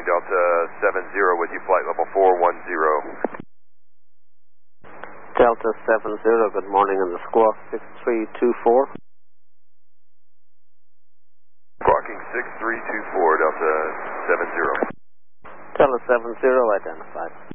Delta 70 with you, flight level 410. Delta 70, good morning in the Squawk 6324. Squawking 6324, Delta 70. Delta 70 identified.